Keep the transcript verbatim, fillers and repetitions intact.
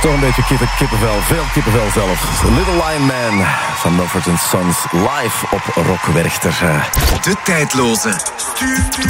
Toch een beetje kippen, kippenvel, veel kippenvel zelf. Little Lion Man van Mumford and Sons live op Rock Werchter. De tijdloze.